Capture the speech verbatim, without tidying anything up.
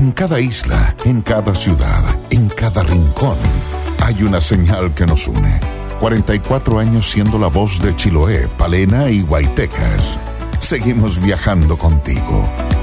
En cada isla, en cada ciudad, en cada rincón, hay una señal que nos une. cuarenta y cuatro años siendo la voz de Chiloé, Palena y Huaytecas. Seguimos viajando contigo.